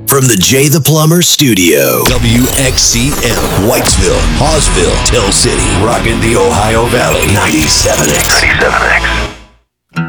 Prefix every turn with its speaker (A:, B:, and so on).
A: From the Jay the Plumber Studio. WXCM, Whitesville, Hawesville, Tell City, rockin' the Ohio Valley. 97X. 97X.